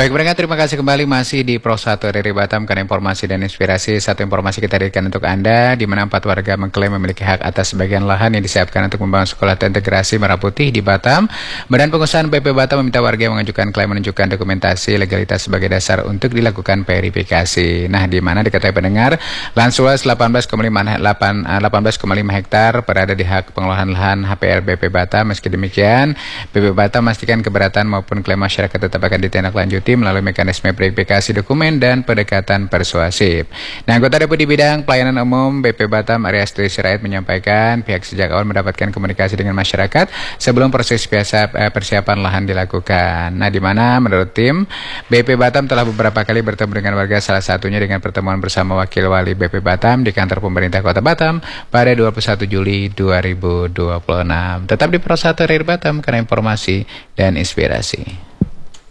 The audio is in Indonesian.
Baik pendengar, terima kasih kembali masih di Pro 1 RRI Batam karena informasi dan inspirasi. Satu informasi kita hadirkan untuk Anda, di mana 4 warga mengklaim memiliki hak atas sebagian lahan yang disiapkan untuk membangun sekolah terintegrasi Merah Putih di Batam. Badan Pengusahaan BP Batam meminta warga yang mengajukan klaim menunjukkan dokumentasi legalitas sebagai dasar untuk dilakukan verifikasi. Nah, di mana diketahui pendengar, lahan seluas 18,5 hektar berada di hak pengelolaan lahan HPL BP Batam. Meski demikian, BP Batam memastikan keberatan maupun klaim masyarakat tetap akan ditindaklanjuti melalui mekanisme verifikasi dokumen dan pendekatan persuasif. Nah, anggota Deputi Bidang Pelayanan Umum BP Batam Ariastri Sirait menyampaikan pihak sejak awal mendapatkan komunikasi dengan masyarakat sebelum proses persiapan lahan dilakukan. Nah, di mana menurut tim BP Batam telah beberapa kali bertemu dengan warga, salah satunya dengan pertemuan bersama Wakil Wali BP Batam di kantor pemerintah Kota Batam pada 21 Juli 2026. Tetap di Pro 1 RRI Batam karena informasi dan inspirasi.